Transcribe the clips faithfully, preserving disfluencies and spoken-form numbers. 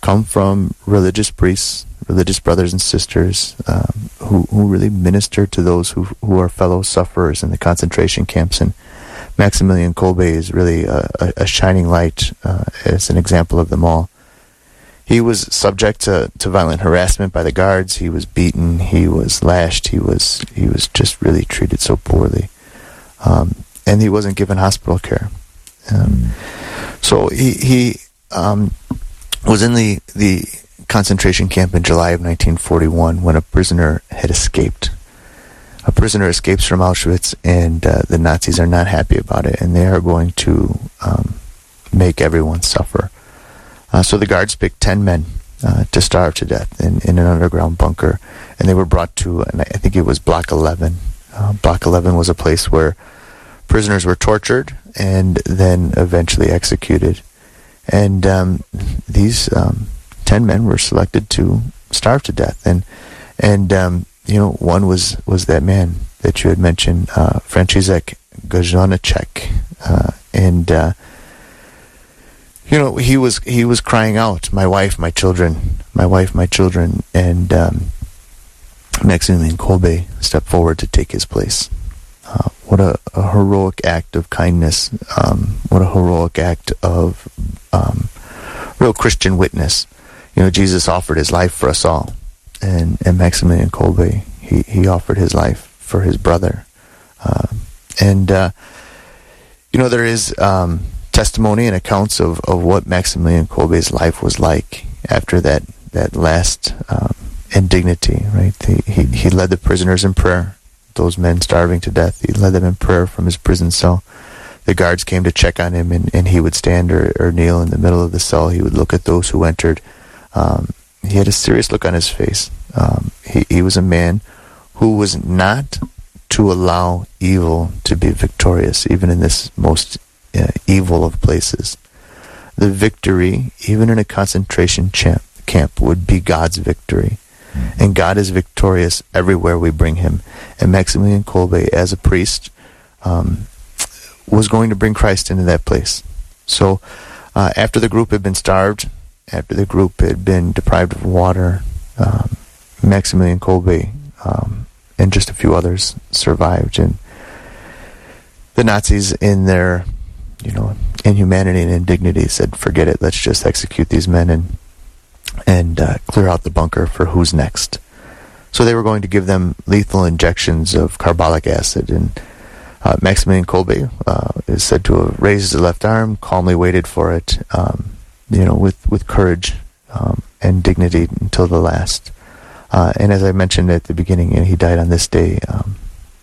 come from religious priests, religious brothers and sisters um, who, who really minister to those who, who are fellow sufferers in the concentration camps. And Maximilian Kolbe is really a, a, a shining light uh, as an example of them all. He was subject to, to violent harassment by the guards. He was beaten. He was lashed. He was he was just really treated so poorly, um, and he wasn't given hospital care. Um, so he he um, was in the the concentration camp in July of nineteen forty-one when a prisoner had escaped. A prisoner escapes from Auschwitz, and uh, the Nazis are not happy about it, and they are going to um, make everyone suffer. Uh, so the guards picked ten men uh, to starve to death in, in an underground bunker, and they were brought to, and I think it was Block eleven. Uh, Block eleven was a place where prisoners were tortured and then eventually executed. And um, these um, ten men were selected to starve to death. And, and um, you know, one was, was that man that you had mentioned, uh, Franciszek Gajonacek. Uh, and... Uh, You know, he was he was crying out, "My wife, my children, my wife, my children," and um, Maximilian Kolbe stepped forward to take his place. Uh, what a, a heroic act of kindness! Um, what a heroic act of um, real Christian witness! You know, Jesus offered his life for us all, and and Maximilian Kolbe he he offered his life for his brother, uh, and uh, you know there is. Um, testimony and accounts of, of what Maximilian Kolbe's life was like after that that last um, indignity, right? He, he he led the prisoners in prayer, those men starving to death. He led them in prayer from his prison cell. The guards came to check on him, and, and he would stand or, or kneel in the middle of the cell. He would look at those who entered. Um, he had a serious look on his face. Um, he, he was a man who was not to allow evil to be victorious, even in this most Uh, evil of places. The victory, even in a concentration champ, camp, would be God's victory. Mm-hmm. And God is victorious everywhere we bring him. And Maximilian Kolbe, as a priest, um, was going to bring Christ into that place. So uh, after the group had been starved, after the group had been deprived of water, um, Maximilian Kolbe um, and just a few others survived. And the Nazis, in their you know, inhumanity and indignity, said, "Forget it. Let's just execute these men and and uh, clear out the bunker for who's next." So they were going to give them lethal injections of carbolic acid, and uh, Maximilian Kolbe uh, is said to have raised his left arm, calmly waited for it, um, you know, with with courage um, and dignity until the last. Uh, and as I mentioned at the beginning, you know, he died on this day, um,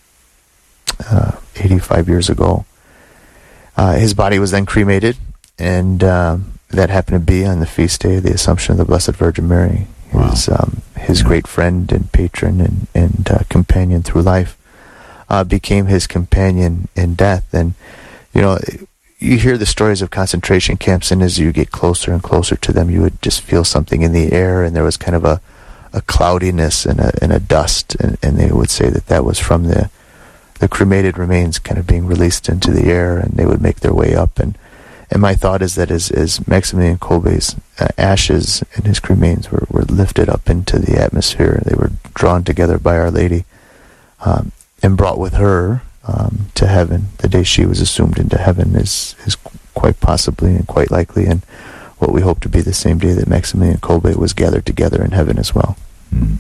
uh, eighty-five years ago. Uh, his body was then cremated, and um, that happened to be on the feast day of the Assumption of the Blessed Virgin Mary, his wow. um, his yeah. great friend and patron and, and uh, companion through life, uh, became his companion in death. And, you know, you hear the stories of concentration camps, and as you get closer and closer to them, you would just feel something in the air, and there was kind of a, a cloudiness and a, and a dust, and, and they would say that that was from the the cremated remains kind of being released into the air, and they would make their way up. And, and my thought is that as, as Maximilian Kolbe's uh, ashes and his cremains were, were lifted up into the atmosphere, they were drawn together by Our Lady um, and brought with her um, to heaven. The day she was assumed into heaven is, is quite possibly and quite likely, and what we hope to be the same day that Maximilian Kolbe was gathered together in heaven as well. Mm.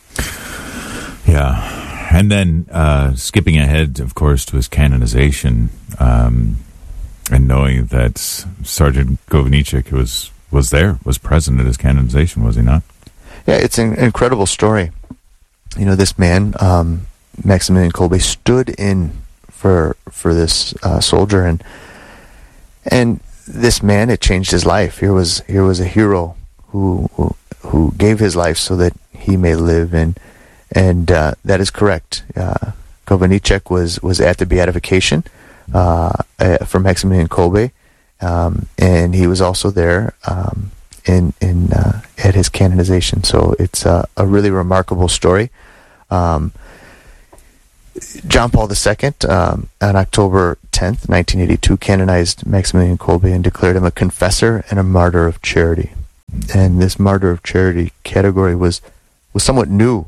Yeah. And then uh, skipping ahead, of course, to his canonization, um, and knowing that Sergeant Govnicek was was there, was present at his canonization, was he not? Yeah, it's an incredible story. You know, this man, um, Maximilian Kolbe, stood in for for this uh, soldier, and and this man, it changed his life. Here was here was a hero who who, who gave his life so that he may live in. And uh, that is correct. Uh, Govnicek was, was at the beatification uh, uh, for Maximilian Kolbe, um, and he was also there um, in in uh, at his canonization. So it's uh, a really remarkable story. Um, John Paul the Second, um, on October tenth, nineteen eighty-two, canonized Maximilian Kolbe and declared him a confessor and a martyr of charity. And this martyr of charity category was was somewhat new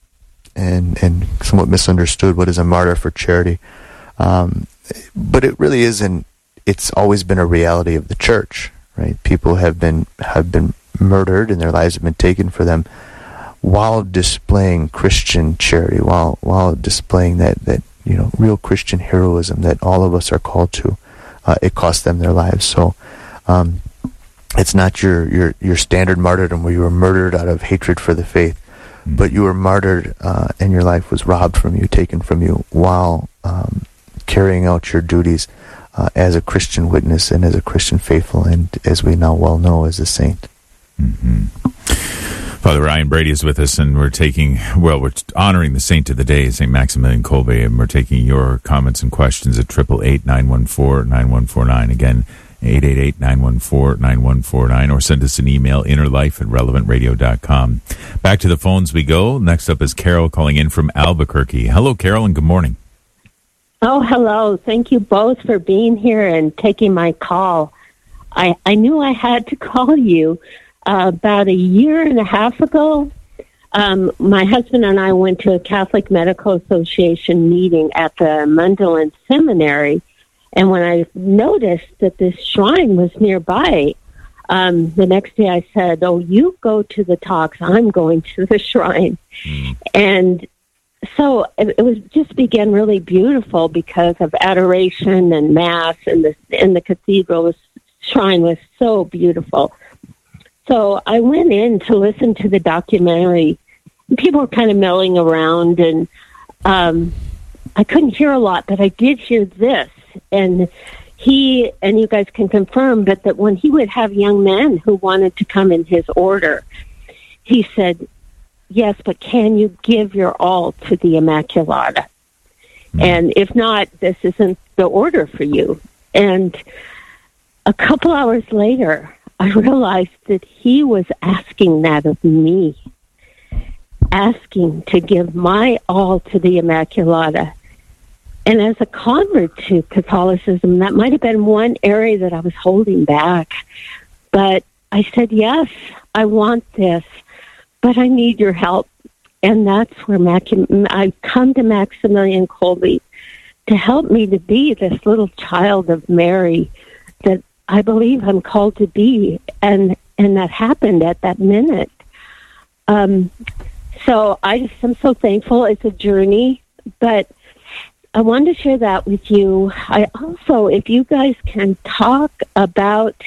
and and somewhat misunderstood. What is a martyr for charity? Um, but it really isn't. It's always been a reality of the church, right? People have been have been murdered and their lives have been taken for them while displaying Christian charity, while while displaying that, that you know real Christian heroism that all of us are called to. Uh, it cost them their lives. So um, it's not your, your, your standard martyrdom where you were murdered out of hatred for the faith, mm-hmm. but you were martyred uh, and your life was robbed from you, taken from you, while um, carrying out your duties uh, as a Christian witness and as a Christian faithful, and as we now well know, as a saint. Mm-hmm. Father Ryan Brady is with us, and we're taking, well, we're honoring the saint of the day, Saint Maximilian Kolbe, and we're taking your comments and questions at eight eight eight, nine one four, nine one four nine. Again, eight eight eight, nine one four, nine one four nine, or send us an email, innerlife at relevant radio dot com. Back to the phones we go. Next up is Carol calling in from Albuquerque. Hello, Carol, and good morning. Oh, hello. Thank you both for being here and taking my call. I, I knew I had to call you. Uh, about a year and a half ago, um, my husband and I went to a Catholic Medical Association meeting at the Mundelein Seminary, and when I noticed that this shrine was nearby, um, the next day I said, oh, you go to the talks, I'm going to the shrine. Mm. And so it, it was just began really beautiful because of adoration and Mass, and the, and the cathedral was, shrine was so beautiful. So I went in to listen to the documentary. People were kind of milling around, and um, I couldn't hear a lot, but I did hear this. And he, and you guys can confirm, but that when he would have young men who wanted to come in his order, he said, yes, but can you give your all to the Immaculata? Mm-hmm. And if not, this isn't the order for you. And a couple hours later, I realized that he was asking that of me, asking to give my all to the Immaculata. And as a convert to Catholicism, that might have been one area that I was holding back. But I said, yes, I want this, but I need your help. And that's where Mac- I've come to Maximilian Kolbe to help me to be this little child of Mary that I believe I'm called to be, and and that happened at that minute. Um, so I just am so thankful. It's a journey, but I wanted to share that with you. I also, if you guys can talk about,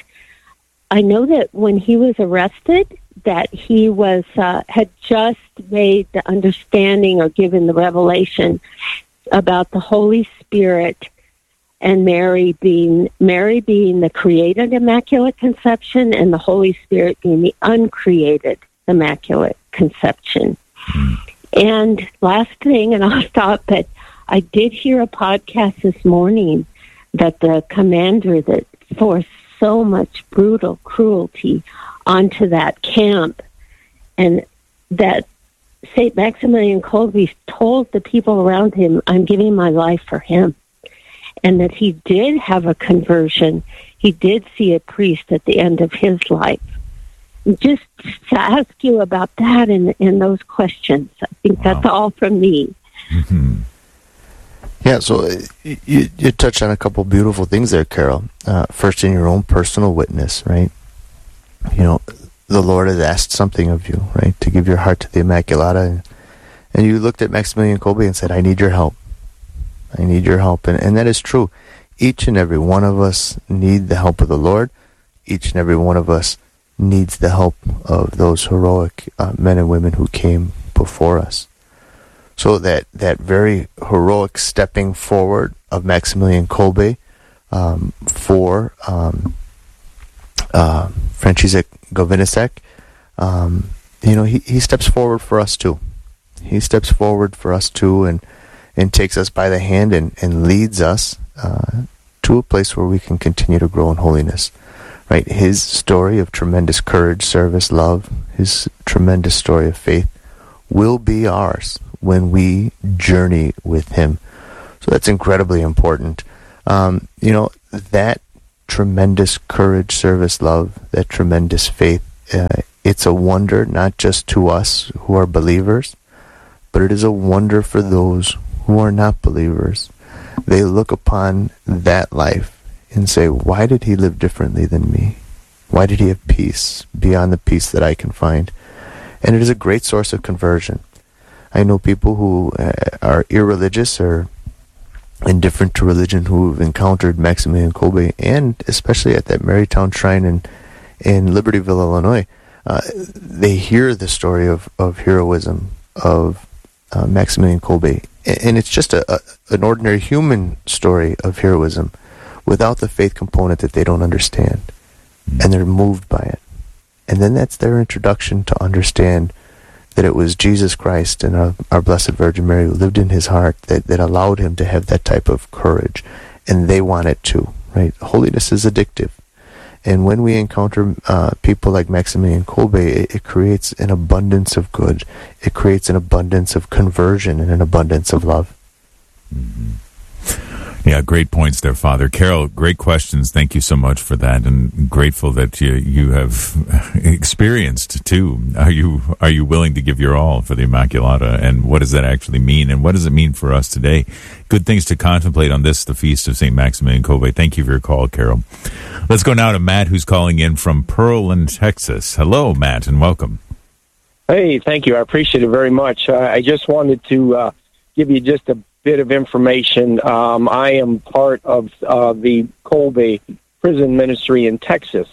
I know that when he was arrested, that he was uh, had just made the understanding or given the revelation about the Holy Spirit. And Mary being Mary being the created Immaculate Conception, and the Holy Spirit being the uncreated Immaculate Conception. Mm. And last thing, and I'll stop, but I did hear a podcast this morning that the commander that forced so much brutal cruelty onto that camp, and that Saint Maximilian Kolbe told the people around him, I'm giving my life for him. And that he did have a conversion. He did see a priest at the end of his life. Just to ask you about that and, and those questions. I think wow. That's all from me. Mm-hmm. Yeah, so you, you touched on a couple beautiful things there, Carol. Uh, first, in your own personal witness, right? You know, the Lord has asked something of you, right? To give your heart to the Immaculata. And, and you looked at Maximilian Kolbe and said, I need your help. I need your help. And, and that is true. Each and every one of us need the help of the Lord. Each and every one of us needs the help of those heroic uh, men and women who came before us. So that, that very heroic stepping forward of Maximilian Kolbe um, for um, uh, Franciszek Govinicek, um, you know, he, he steps forward for us too. He steps forward for us too, and and takes us by the hand and, and leads us uh, to a place where we can continue to grow in holiness. Right? His story of tremendous courage, service, love, his tremendous story of faith will be ours when we journey with him. So that's incredibly important. Um, you know, that tremendous courage, service, love, that tremendous faith uh, it's a wonder not just to us who are believers, but it is a wonder for those who are not believers. They look upon that life and say, why did he live differently than me? Why did he have peace beyond the peace that I can find? And it is a great source of conversion. I know people who uh, are irreligious or indifferent to religion who have encountered Maximilian Kolbe, and especially at that Marytown Shrine in, in Libertyville, Illinois. Uh, they hear the story of, of heroism of uh, Maximilian Kolbe, and it's just a, a an ordinary human story of heroism without the faith component that they don't understand, and they're moved by it. And then that's their introduction to understand that it was Jesus Christ and our, our Blessed Virgin Mary who lived in his heart that, that allowed him to have that type of courage, and they want it too, right? Holiness is addictive. And when we encounter uh, people like Maximilian Kolbe, it, it creates an abundance of good. It creates an abundance of conversion and an abundance of love. Mm-hmm. Yeah, great points there, Father. Carol, great questions. Thank you so much for that, and grateful that you you have experienced too. Are you are you willing to give your all for the Immaculata, and what does that actually mean, and what does it mean for us today? Good things to contemplate on this, the feast of Saint Maximilian Kolbe. Thank you for your call, Carol. Let's go now to Matt, who's calling in from Pearland, Texas. Hello, Matt, and welcome. Hey, thank you. I appreciate it very much. Uh, I just wanted to uh, give you just a bit of information. Um, I am part of uh, the Kolbe prison ministry in Texas.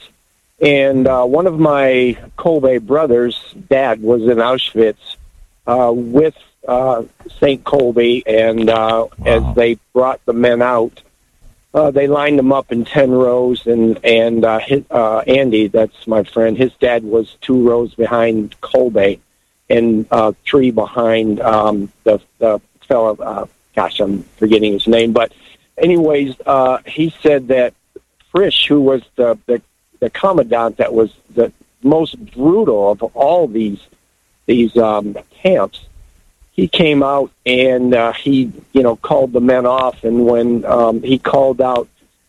And uh, one of my Kolbe brothers' dad was in Auschwitz uh, with uh, Saint Kolbe, and uh, wow. as they brought the men out, uh, they lined them up in ten rows, and, and uh, his, uh, Andy, that's my friend, his dad was two rows behind Kolbe and uh, three behind um, the, the fellow, uh, gosh, I'm forgetting his name, but anyways, uh, he said that Frisch, who was the, the the commandant that was the most brutal of all these these um, camps, he came out and uh, he, you know, called the men off, and when um, he called out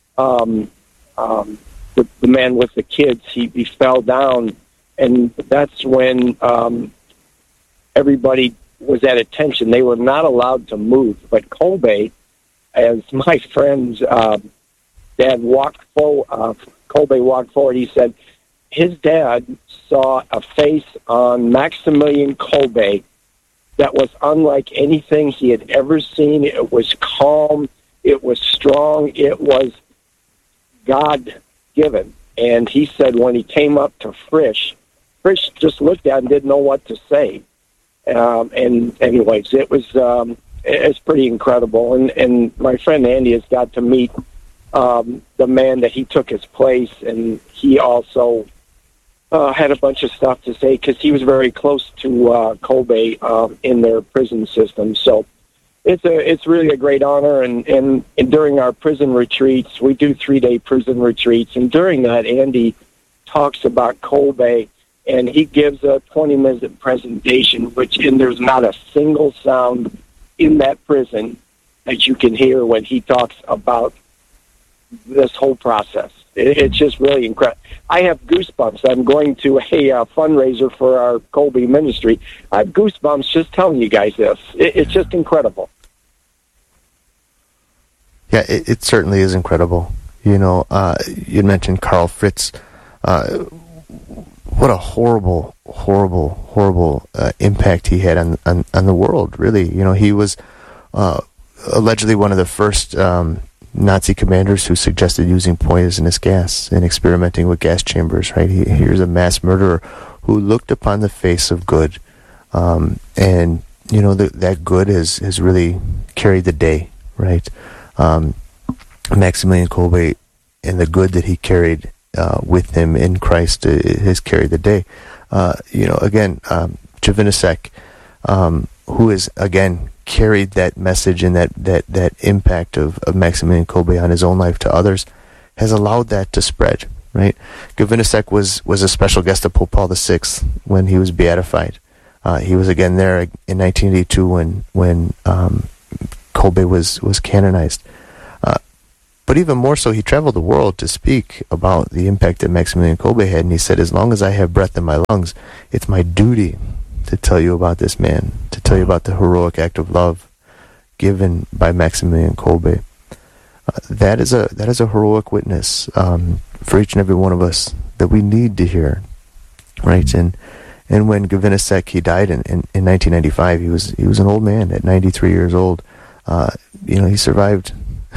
um, um, the, the man with the kids, he, he fell down, and that's when um, everybody was at attention. They were not allowed to move. But Kolbe, as my friend's uh, dad walked forward, uh, Kolbe walked forward, he said his dad saw a face on Maximilian Kolbe that was unlike anything he had ever seen. It was calm. It was strong. It was God-given. And he said when he came up to Frisch, Frisch just looked at him and didn't know what to say. Um, and anyways, it was um, it's pretty incredible. And, and my friend Andy has got to meet um, the man that he took his place, and he also uh, had a bunch of stuff to say because he was very close to uh, Kolbe um, in their prison system. So it's a it's really a great honor. And, and, and during our prison retreats, we do three-day prison retreats, and during that, Andy talks about Kolbe. And he gives a twenty-minute presentation, which and there's not a single sound in that prison that you can hear when he talks about this whole process. It, it's just really incredible. I have goosebumps. I'm going to a uh, fundraiser for our Kolbe ministry. I have goosebumps just telling you guys this. It, it's just incredible. Yeah, it, it certainly is incredible. You know, uh, you mentioned Karl Fritz. Uh, What a horrible, horrible, horrible uh, impact he had on, on on the world, really. You know, he was uh, allegedly one of the first um, Nazi commanders who suggested using poisonous gas and experimenting with gas chambers, right? He, here's a mass murderer who looked upon the face of good. Um, and, you know, the, that good has, has really carried the day, right? Um, Maximilian Kolbe and the good that he carried Uh, with him in Christ uh, has carried the day. Uh, you know, again, um, Javinisek, um, who has, again, carried that message and that, that, that impact of, of Maximilian Kolbe on his own life to others, has allowed that to spread, right? Javinisek was, was a special guest of Pope Paul the Sixth when he was beatified. Uh, he was again there in nineteen eighty-two when, when um, Kolbe was, was canonized. Uh, but even more so, he traveled the world to speak about the impact that Maximilian Kolbe had, and he said, as long as I have breath in my lungs, it's my duty to tell you about this man, to tell you about the heroic act of love given by Maximilian Kolbe. Uh, that is a that is a heroic witness um, for each and every one of us that we need to hear, right? And and when Gvinesek, he died in, in, in nineteen ninety-five, he was he was an old man at ninety-three years old. Uh, you know, he survived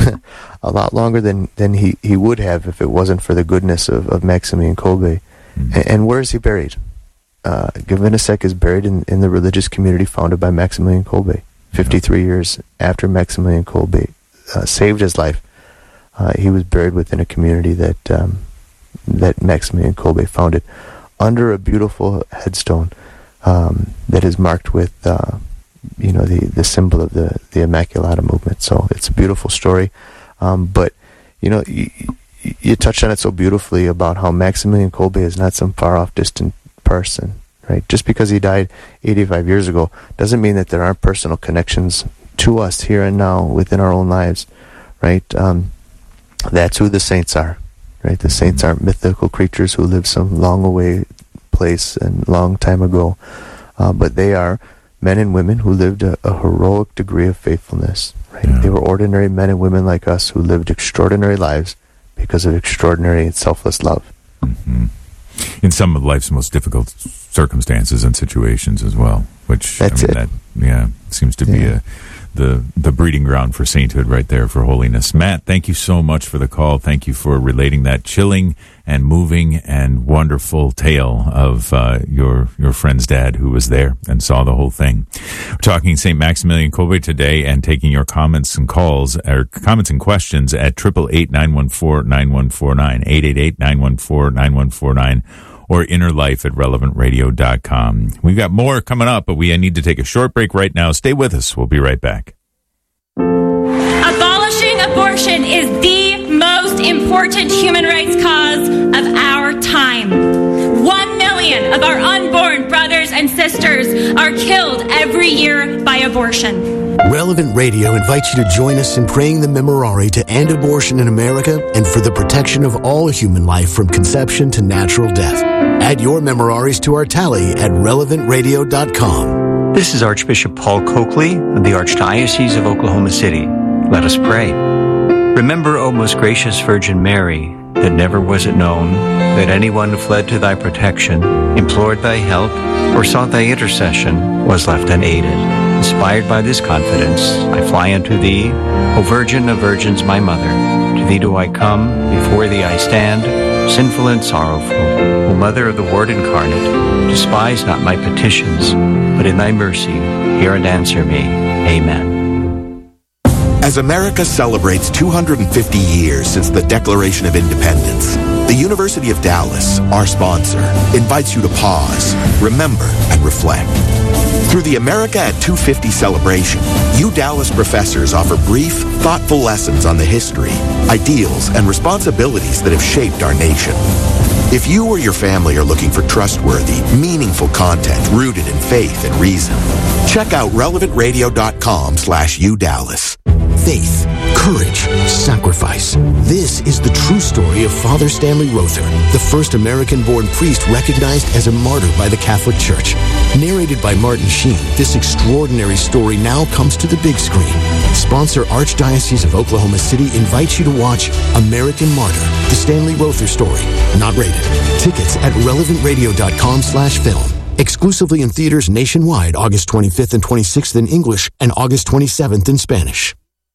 a lot longer than, than he, he would have if it wasn't for the goodness of, of Maximilian Kolbe. Mm-hmm. And, and where is he buried? Uh, Gvinesek is buried in, in the religious community founded by Maximilian Kolbe. fifty-three years after Maximilian Kolbe uh, saved his life, uh, he was buried within a community that um, that Maximilian Kolbe founded, under a beautiful headstone um, that is marked with, uh, you know, the, the symbol of the, the Immaculata movement. So it's a beautiful story. Um, but, you know, you, you touched on it so beautifully about how Maximilian Kolbe is not some far-off, distant person, right? Just because he died eighty-five years ago doesn't mean that there aren't personal connections to us here and now within our own lives, right? Um, that's who the saints are, right? The saints aren't mythical creatures who live some long away place and long time ago, uh, but they are men and women who lived a, a heroic degree of faithfulness, right? Yeah. They were ordinary men and women like us who lived extraordinary lives because of extraordinary and selfless love. Mm-hmm. In some of life's most difficult circumstances and situations as well, which That's I mean, it. that yeah seems to be Yeah. a the the breeding ground for sainthood right there, for holiness. Matt, thank you so much for the call. Thank you for relating that chilling and moving and wonderful tale of uh, your your friend's dad who was there and saw the whole thing. We're talking Saint Maximilian Kolbe today and taking your comments and calls, or comments and questions at eight eight eight, nine one four, nine one four nine, eight eight eight, nine one four, nine one four nine, or inner life at relevant radio dot com. We've got more coming up, but we need to take a short break right now. Stay with us. We'll be right back. Abolishing abortion is the most important human rights cause of our time. One million of our unborn brothers and sisters are killed every year by abortion. Relevant Radio invites you to join us in praying the Memorare to end abortion in America and for the protection of all human life from conception to natural death. Add your Memoraries to our tally at relevant radio dot com. This is Archbishop Paul Coakley of the Archdiocese of Oklahoma City. Let us pray. Remember, O most gracious Virgin Mary, that never was it known that anyone who fled to thy protection, implored thy help, or sought thy intercession was left unaided. Inspired by this confidence, I fly unto thee, O Virgin of Virgins, my Mother. To thee do I come, before thee I stand, sinful and sorrowful. O Mother of the Word incarnate, despise not my petitions, but in thy mercy hear and answer me. Amen. As America celebrates two hundred fifty years since the Declaration of Independence, the University of Dallas, our sponsor, invites you to pause, remember, and reflect. Through the America at two fifty celebration, U Dallas professors offer brief, thoughtful lessons on the history, ideals, and responsibilities that have shaped our nation. If you or your family are looking for trustworthy, meaningful content rooted in faith and reason, check out relevant radio dot com slash U Dallas. Faith, courage, sacrifice. This is the true story of Father Stanley Rother, the first American-born priest recognized as a martyr by the Catholic Church. Narrated by Martin Sheen, this extraordinary story now comes to the big screen. Sponsor Archdiocese of Oklahoma City invites you to watch American Martyr, the Stanley Rother story. Not rated. Tickets at relevant radio dot com slash film. Exclusively in theaters nationwide August twenty-fifth and twenty-sixth in English and August twenty-seventh in Spanish.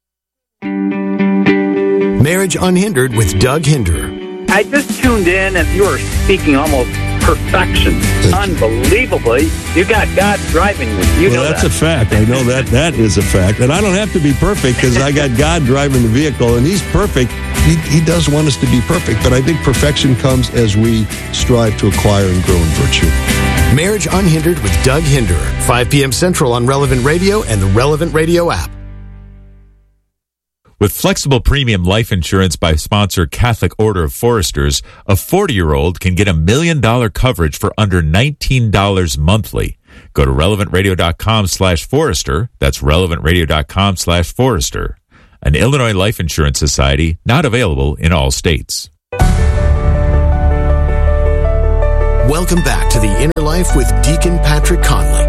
Marriage Unhindered with Doug Hinder. I just tuned in and you were speaking almost perfection. Unbelievably. You got God driving you. You well, know that's that. a fact. I know that. That is a fact. And I don't have to be perfect because I got God driving the vehicle and He's perfect. He, he does want us to be perfect, but I think perfection comes as we strive to acquire and grow in virtue. Marriage Unhindered with Doug Hinder. five p.m. Central on Relevant Radio and the Relevant Radio app. With flexible premium life insurance by sponsor Catholic Order of Foresters, a forty-year-old can get a million dollar coverage for under nineteen dollars monthly. Go to relevant radio dot com slash forester. That's relevant radio dot com slash forester. an Illinois life insurance society not available in all states. Welcome back to The Inner Life with Deacon Patrick Conley.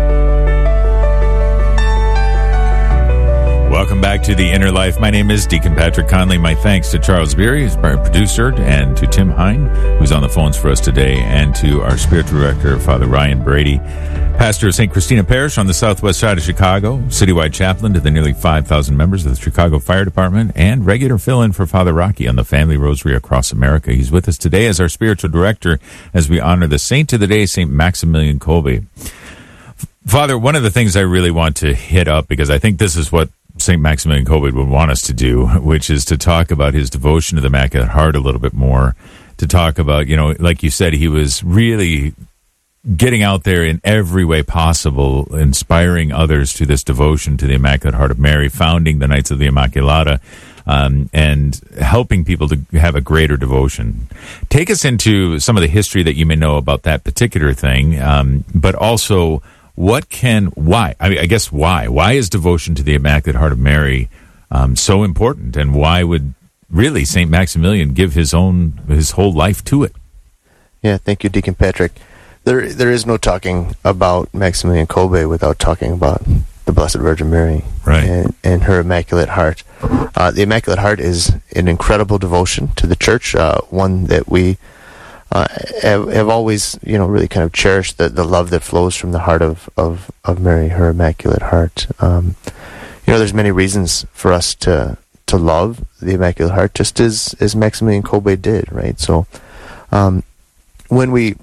Welcome back to The Inner Life. My name is Deacon Patrick Conley. My thanks to Charles Beery, who's our producer, and to Tim Hine, who's on the phones for us today, and to our spiritual director, Father Ryan Brady, pastor of Saint Christina Parish on the southwest side of Chicago, citywide chaplain to the nearly five thousand members of the Chicago Fire Department, and regular fill-in for Father Rocky on the Family Rosary across America. He's with us today as our spiritual director as we honor the saint of the day, Saint Maximilian Kolbe. Father, one of the things I really want to hit up, because I think this is what Saint Maximilian Kolbe would want us to do, which is to talk about his devotion to the Immaculate Heart a little bit more, to talk about, you know, like you said, he was really getting out there in every way possible, inspiring others to this devotion to the Immaculate Heart of Mary, founding the Knights of the Immaculata, um, and helping people to have a greater devotion. Take us into some of the history that you may know about that particular thing, um, but also what can, why, I mean, I guess why? Why is devotion to the Immaculate Heart of Mary um, so important, and why would really Saint Maximilian give his own, his whole life to it? Yeah, thank you, Deacon Patrick. There, there is no talking about Maximilian Kolbe without talking about the Blessed Virgin Mary, right, and, and her Immaculate Heart. Uh, the Immaculate Heart is an incredible devotion to the Church, uh, one that we uh, have, have always, you know, really kind of cherished the, the love that flows from the heart of, of, of Mary, her Immaculate Heart. Um, you know, there's many reasons for us to to love the Immaculate Heart, just as, as Maximilian Kolbe did, right? So, um, when we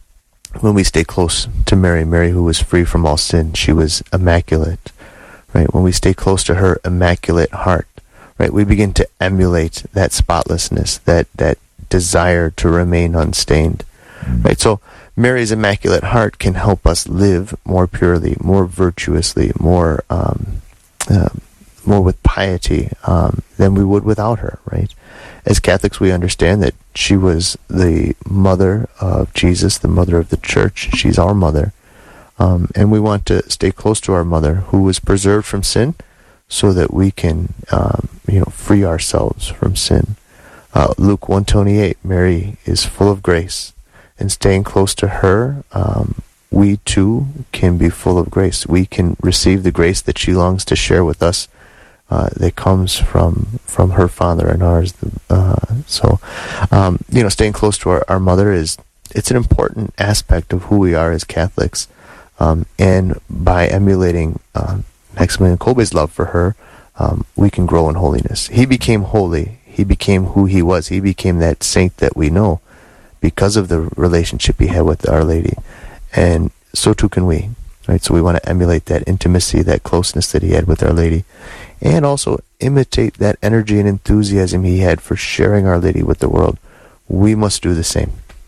when we stay close to Mary, Mary who was free from all sin, she was immaculate, right? When we stay close to her Immaculate Heart, right, we begin to emulate that spotlessness, that that desire to remain unstained, right? So Mary's Immaculate Heart can help us live more purely, more virtuously, more um, uh, more with piety um, than we would without her, right? As Catholics, we understand that she was the mother of Jesus, the mother of the Church. She's our mother. Um, and we want to stay close to our mother, who was preserved from sin, so that we can um, you know, free ourselves from sin. Uh, Luke one twenty-eight, Mary is full of grace. And staying close to her, um, we too can be full of grace. We can receive the grace that she longs to share with us, Uh, that comes from from her Father and ours. Uh, so, um, you know, staying close to our, our mother is, it's an important aspect of who we are as Catholics. Um, and by emulating uh, Maximilian Kolbe's love for her, um, we can grow in holiness. He became holy. He became who he was. He became that saint that we know because of the relationship he had with Our Lady. And so too can we, right? So we want to emulate that intimacy, that closeness that he had with Our Lady, and also imitate that energy and enthusiasm he had for sharing Our Lady with the world. We must do the same.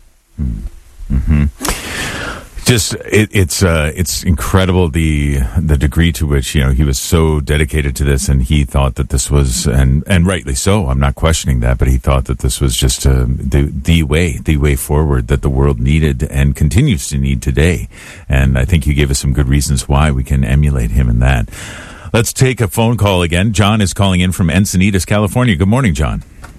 Mm-hmm. Just it, it's uh, it's incredible the the degree to which, you know, he was so dedicated to this, and he thought that this was, and and rightly so, I'm not questioning that, but he thought that this was just uh, the the way the way forward that the world needed and continues to need today. And I think you gave us some good reasons why we can emulate him in that. Let's take a phone call again. John is calling in from Encinitas, California. Good morning, John.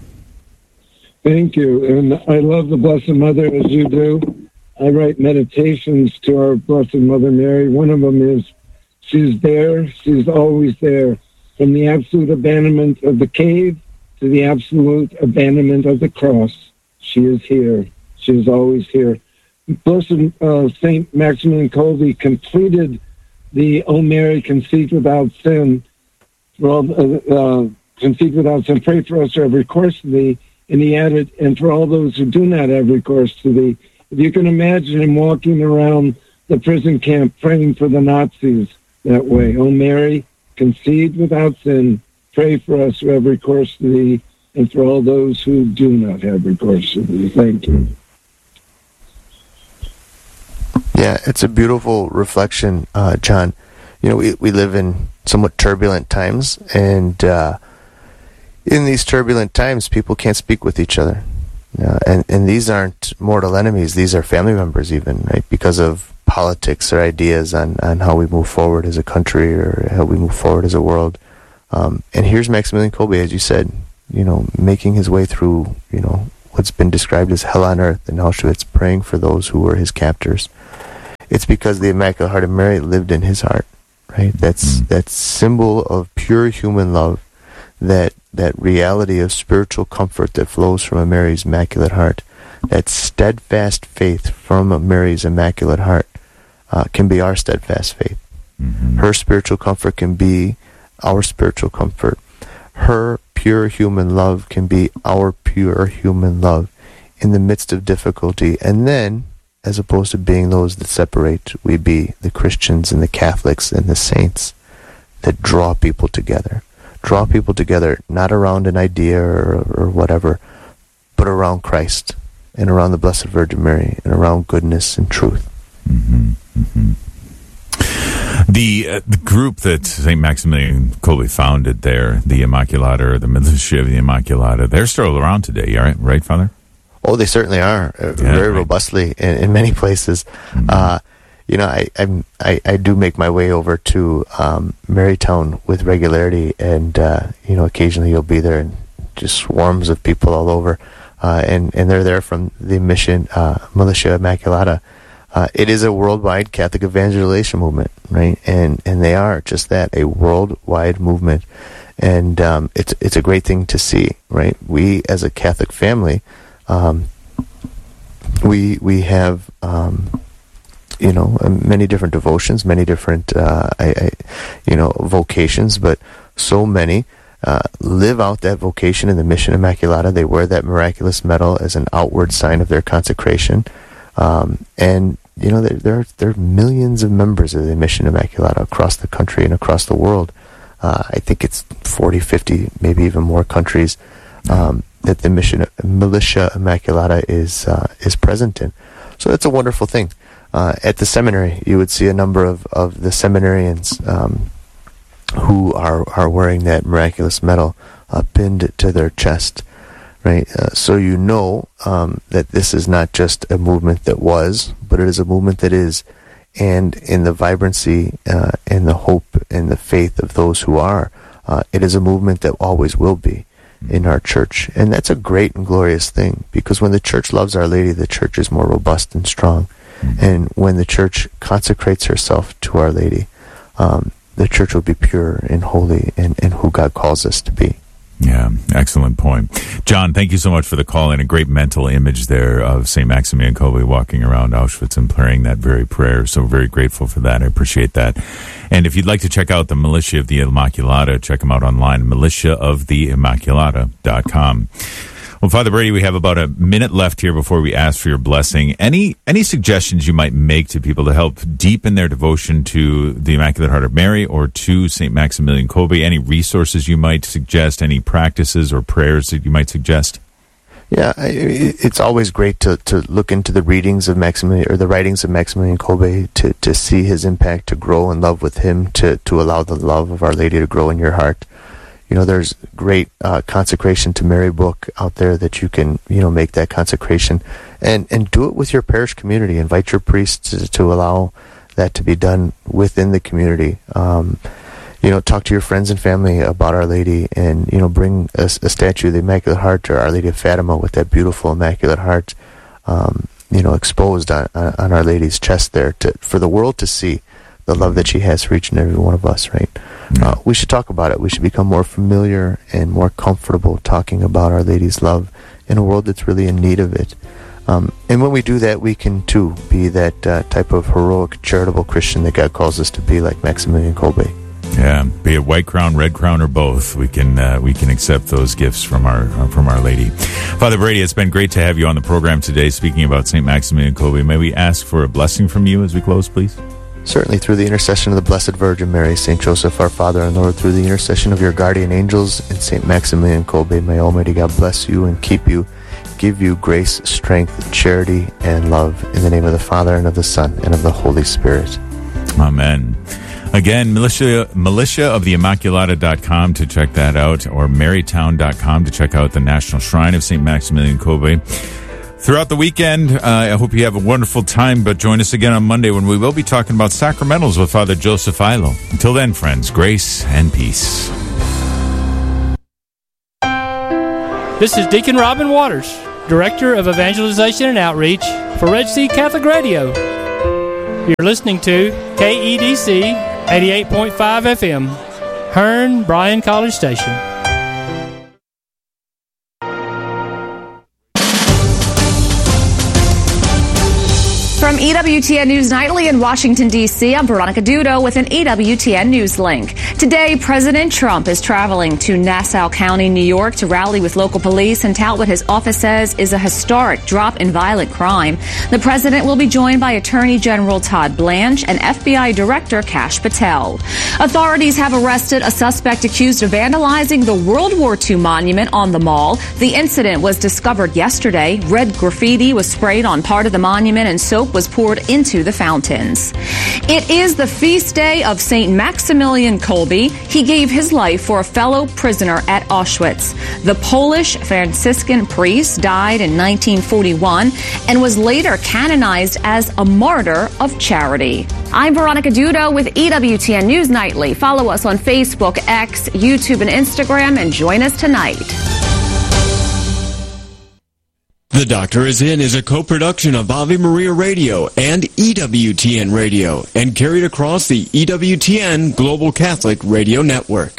Thank you. And I love the Blessed Mother as you do. I write meditations to our Blessed Mother Mary. One of them is, she's there, she's always there. From the absolute abandonment of the cave to the absolute abandonment of the cross, she is here. She is always here. Blessed uh, Saint Maximilian Kolbe completed the O Mary, conceived without sin, for all, uh, uh, conceived without sin, pray for us who have recourse to thee. And he added, and for all those who do not have recourse to thee. If you can imagine him walking around the prison camp praying for the Nazis that way. O Mary, conceived without sin, pray for us who have recourse to thee, and for all those who do not have recourse to thee. Thank you. Yeah, it's a beautiful reflection, uh, John. You know, we, we live in somewhat turbulent times, and uh, in these turbulent times, people can't speak with each other. Uh, and, and these aren't mortal enemies, these are family members even, right? Because of politics or ideas on, on how we move forward as a country or how we move forward as a world. Um, and here's Maximilian Kolbe, as you said, you know, making his way through, you know, what's been described as hell on earth in Auschwitz, praying for those who were his captors. It's because the Immaculate Heart of Mary lived in his heart, right? That's mm. that symbol of pure human love, that that reality of spiritual comfort that flows from a Mary's Immaculate Heart, that steadfast faith from a Mary's Immaculate Heart uh, can be our steadfast faith. Mm-hmm. Her spiritual comfort can be our spiritual comfort. Her pure human love can be our pure human love in the midst of difficulty. And then, as opposed to being those that separate, we be the Christians and the Catholics and the saints that draw people together. Draw people together, not around an idea or, or whatever, but around Christ and around the Blessed Virgin Mary and around goodness and truth. Mm-hmm. Mm-hmm. The uh, the group that Saint Maximilian Kolbe founded there, the Immaculata, or the Militia of the Immaculata, they're still around today, right, right Father? Oh, they certainly are, uh, yeah, very right. robustly in, in many places. Mm-hmm. Uh, you know, I, I'm, I I do make my way over to um, Marytown with regularity, and uh, you know, occasionally you'll be there, and just swarms of people all over, uh, and and they're there from the mission uh, Militia Immaculata. Uh, it is a worldwide Catholic evangelization movement, right? And and they are just that, a worldwide movement, and um, it's it's a great thing to see, right? We as a Catholic family, um, we we have um, you know many different devotions, many different uh, I, I, you know vocations, but so many uh, live out that vocation in the Mission Immaculata. They wear that miraculous medal as an outward sign of their consecration, um, and you know, there, there, there are millions of members of the Mission Immaculata across the country and across the world. Uh, I think it's forty, fifty, maybe even more countries um, that the Mission Militia Immaculata is uh, is present in. So that's a wonderful thing. Uh, at the seminary, you would see a number of, of the seminarians um, who are, are wearing that miraculous medal uh, pinned to their chest. Right, uh, so you know um, that this is not just a movement that was, but it is a movement that is, and in the vibrancy uh, and the hope and the faith of those who are, uh, it is a movement that always will be in our church, and that's a great and glorious thing, because when the church loves Our Lady, the church is more robust and strong, mm-hmm. and when the church consecrates herself to Our Lady, um, the church will be pure and holy and, and who God calls us to be. Yeah, excellent point. John, thank you so much for the call, and a great mental image there of Saint Maximilian Kolbe walking around Auschwitz and praying that very prayer. So very grateful for that. I appreciate that. And if you'd like to check out the Militia of the Immaculata, check them out online, militia of the immaculata dot com. Well, Father Brady, we have about a minute left here before we ask for your blessing. Any any suggestions you might make to people to help deepen their devotion to the Immaculate Heart of Mary or to Saint Maximilian Kolbe? Any resources you might suggest? Any practices or prayers that you might suggest? Yeah, I, it's always great to, to look into the readings of Maximilian, or the writings of Maximilian Kolbe, to, to see his impact, to grow in love with him, to, to allow the love of Our Lady to grow in your heart. You know, there's great uh, consecration to Mary book out there that you can, you know, make that consecration, and, and do it with your parish community. Invite your priests to, to allow that to be done within the community. Um, you know, talk to your friends and family about Our Lady, and, you know, bring a, a statue of the Immaculate Heart or Our Lady of Fatima with that beautiful Immaculate Heart, um, you know, exposed on, on Our Lady's chest there, to, for the world to see the love that she has for each and every one of us, right? Uh, we should talk about it. We should become more familiar and more comfortable talking about Our Lady's love in a world that's really in need of it. Um, and when we do that, we can, too, be that uh, type of heroic, charitable Christian that God calls us to be, like Maximilian Kolbe. Yeah, be it white crown, red crown, or both, we can uh, we can accept those gifts from our uh, from Our Lady. Father Brady, it's been great to have you on the program today, speaking about Saint Maximilian Kolbe. May we ask for a blessing from you as we close, please? Certainly, through the intercession of the Blessed Virgin Mary, Saint Joseph, our Father and Lord, through the intercession of your guardian angels, and Saint Maximilian Kolbe, may Almighty God bless you and keep you, give you grace, strength, charity, and love. In the name of the Father, and of the Son, and of the Holy Spirit. Amen. Again, militia, militia of the immaculata dot com to check that out, or marytown dot com to check out the National Shrine of Saint Maximilian Kolbe. Throughout the weekend, uh, I hope you have a wonderful time, but join us again on Monday when we will be talking about sacramentals with Father Joseph Ilo. Until then, friends, grace and peace. This is Deacon Robin Waters, Director of Evangelization and Outreach for Red Sea Catholic Radio. You're listening to K E D C eighty-eight point five F M, Hearn Bryan College Station. From E W T N News Nightly in Washington, D C, I'm Veronica Dudo with an E W T N News link. Today, President Trump is traveling to Nassau County, New York to rally with local police and tout what his office says is a historic drop in violent crime. The president will be joined by Attorney General Todd Blanche and F B I Director Kash Patel. Authorities have arrested a suspect accused of vandalizing the World War Two monument on the mall. The incident was discovered yesterday. Red graffiti was sprayed on part of the monument and soap was poured into the fountains. It is the feast day of Saint Maximilian Kolbe. He gave his life for a fellow prisoner at Auschwitz. The Polish Franciscan priest died in nineteen forty-one and was later canonized as a martyr of charity. I'm Veronica Dudo with E W T N News Nightly. Follow us on Facebook, X, YouTube, and Instagram, and join us tonight. The Doctor Is In is a co-production of Ave Maria Radio and E W T N Radio and carried across the E W T N Global Catholic Radio Network.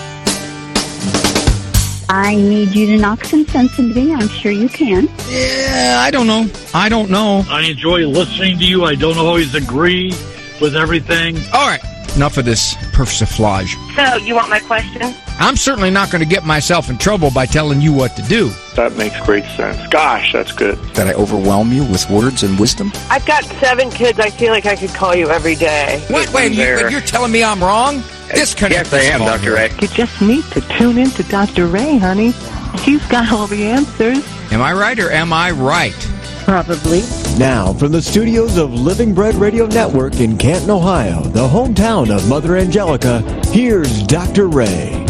I need you to knock some sense into me. I'm sure you can. Yeah, I don't know. I don't know. I enjoy listening to you. I don't always agree with everything. All right, enough of this persiflage. So, you want my question? I'm certainly not going to get myself in trouble by telling you what to do. That makes great sense. Gosh, that's good. That I overwhelm you with words and wisdom? I've got seven kids. I feel like I could call you every day. Wait, wait, you, you're telling me I'm wrong? Disconnect. Yes, I am, Doctor Ray. You just need to tune in to Doctor Ray, honey. He's got all the answers. Am I right or am I right? Probably. Now, from the studios of Living Bread Radio Network in Canton, Ohio, the hometown of Mother Angelica, here's Doctor Ray.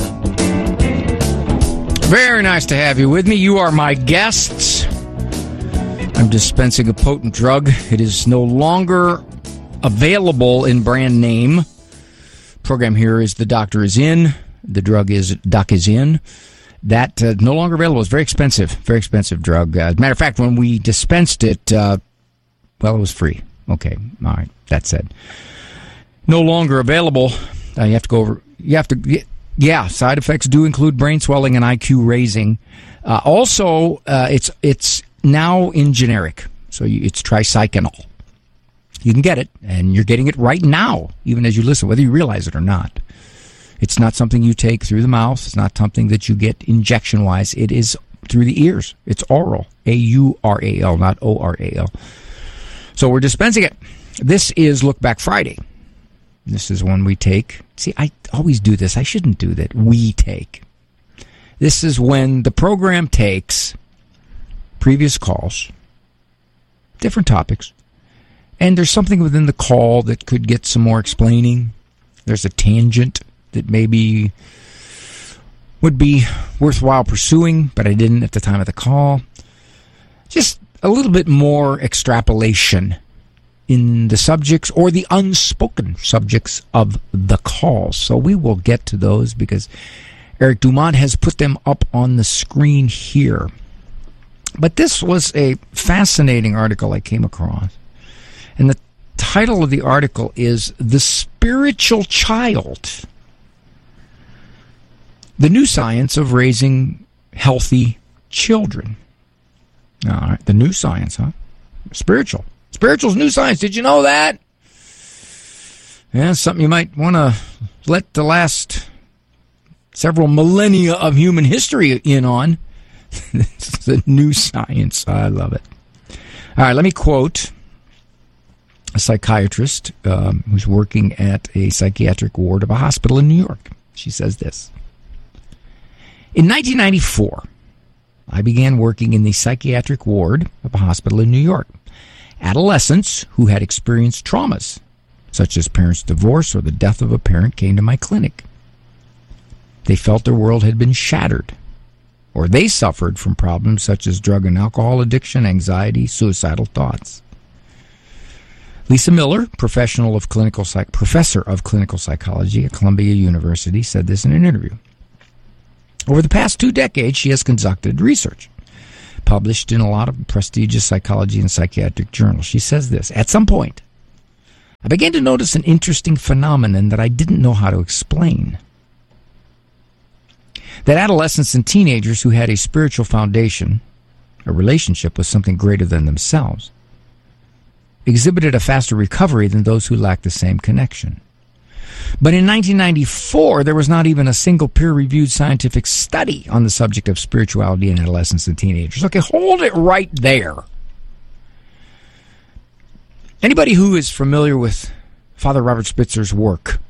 Very nice to have you with me. You are my guests. I'm dispensing a potent drug. It is no longer available in brand name. Program here is The Doctor Is In. The drug is Doc Is In. That uh, no longer available. It's very expensive. Very expensive drug. Uh, as a matter of fact, when we dispensed it, uh, well, it was free. Okay. All right. That said. No longer available. Uh, you have to go over. You have to. Yeah, side effects do include brain swelling and I Q raising. Uh, also, uh, it's it's now in generic, so you, it's tricyclinol. You can get it, and you're getting it right now, even as you listen, whether you realize it or not. It's not something you take through the mouth. It's not something that you get injection-wise. It is through the ears. It's oral, A U R A L, not O R A L. So we're dispensing it. This is Look Back Friday. This is one we take. See, I always do this. I shouldn't do that. We take. This is when the program takes previous calls, different topics, and there's something within the call that could get some more explaining. There's a tangent that maybe would be worthwhile pursuing, but I didn't at the time of the call. Just a little bit more extrapolation in the subjects or the unspoken subjects of the calls. So we will get to those because Eric Dumont has put them up on the screen here. But this was a fascinating article I came across. And the title of the article is The Spiritual Child. The New Science of Raising Healthy Children. All right, the new science, huh? Spiritual. Spiritual's new science. Did you know that? Yeah, something you might want to let the last several millennia of human history in on. It's the new science. I love it. All right, let me quote a psychiatrist um, who's working at a psychiatric ward of a hospital in New York. She says this. In nineteen ninety-four, I began working in the psychiatric ward of a hospital in New York. Adolescents who had experienced traumas, such as parents' divorce or the death of a parent, came to my clinic. They felt their world had been shattered, or they suffered from problems such as drug and alcohol addiction, anxiety, suicidal thoughts. Lisa Miller, professional of clinical psych- professor of clinical psychology at Columbia University, said this in an interview. Over the past two decades, she has conducted research, published in a lot of prestigious psychology and psychiatric journals. She says this, at some point, I began to notice an interesting phenomenon that I didn't know how to explain. That adolescents and teenagers who had a spiritual foundation, a relationship with something greater than themselves, exhibited a faster recovery than those who lacked the same connection. But in nineteen ninety-four, there was not even a single peer-reviewed scientific study on the subject of spirituality in adolescents and teenagers. Okay, hold it right there. Anybody who is familiar with Father Robert Spitzer's work,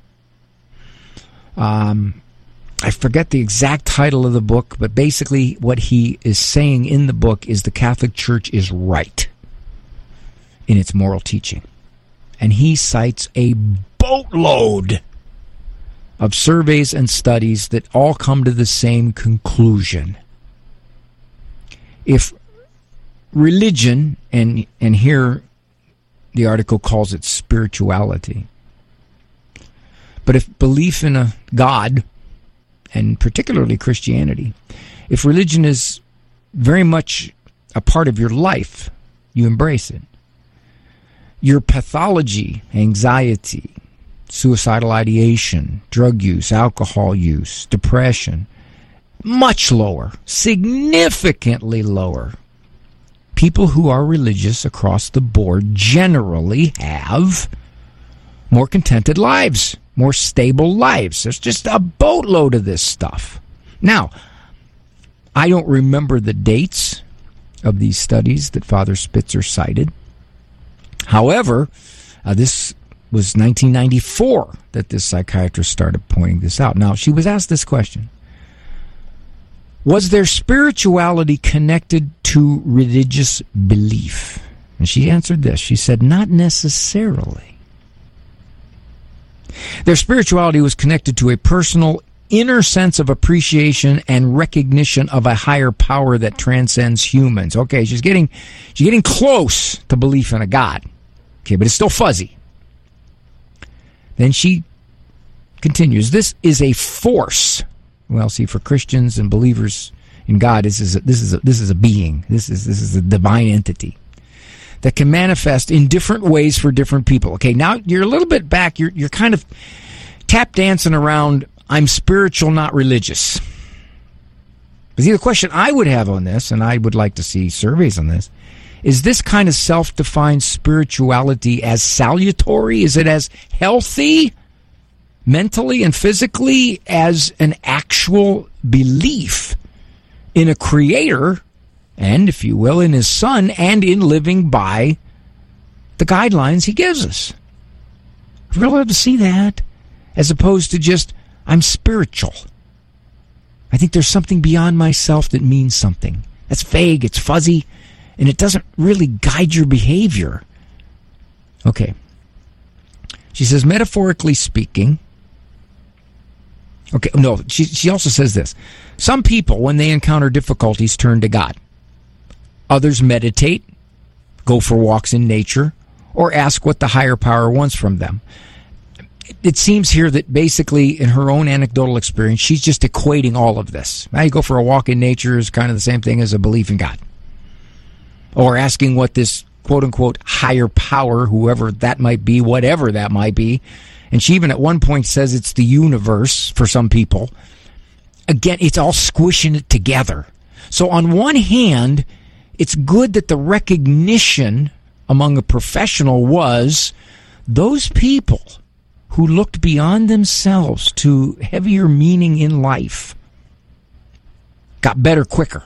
um, I forget the exact title of the book, but basically what he is saying in the book is the Catholic Church is right in its moral teaching. And he cites a boatload of surveys and studies that all come to the same conclusion. If religion, and and here the article calls it spirituality, but if belief in a God, and particularly Christianity, if religion is very much a part of your life, you embrace it. Your pathology, anxiety, suicidal ideation, drug use, alcohol use, depression, much lower, significantly lower. People who are religious across the board generally have more contented lives, more stable lives. There's just a boatload of this stuff. Now, I don't remember the dates of these studies that Father Spitzer cited. However, uh, this was nineteen ninety-four that this psychiatrist started pointing this out. Now, she was asked this question. Was their spirituality connected to religious belief? And she answered this. She said, not necessarily. Their spirituality was connected to a personal inner sense of appreciation and recognition of a higher power that transcends humans. Okay, she's getting she's getting close to belief in a God. Okay, but it's still fuzzy. Then she continues, this is a force. Well, see, for Christians and believers in God, this is a, this is a, this is a being. This is this is a divine entity that can manifest in different ways for different people. Okay, now you're a little bit back. You're you're kind of tap dancing around, I'm spiritual, not religious. But see, the question I would have on this, and I would like to see surveys on this, is this kind of self-defined spirituality as salutary? Is it as healthy mentally and physically as an actual belief in a creator and, if you will, in his son and in living by the guidelines he gives us? I'd really love to see that as opposed to just, I'm spiritual. I think there's something beyond myself that means something. That's vague, it's fuzzy, and it doesn't really guide your behavior. Okay. She says, metaphorically speaking, okay, no, she, she also says this. Some people, when they encounter difficulties, turn to God. Others meditate, go for walks in nature, or ask what the higher power wants from them. It seems here that basically, in her own anecdotal experience, she's just equating all of this. Now, you go for a walk in nature is kind of the same thing as a belief in God. Or asking what this quote-unquote higher power, whoever that might be, whatever that might be, and she even at one point says it's the universe for some people. Again, it's all squishing it together. So on one hand, it's good that the recognition among a professional was those people who looked beyond themselves to heavier meaning in life got better quicker.